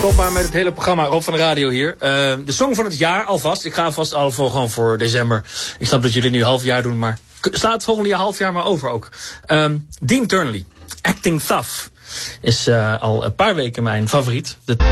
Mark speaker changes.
Speaker 1: Stop maar met het hele programma. Rob van de Radio hier. De song van het jaar alvast. Ik ga alvast al gewoon voor december. Ik snap dat jullie nu half jaar doen, maar slaat het volgende jaar half jaar maar over ook. Dean Turnley, Acting Tough, is al een paar weken mijn favoriet.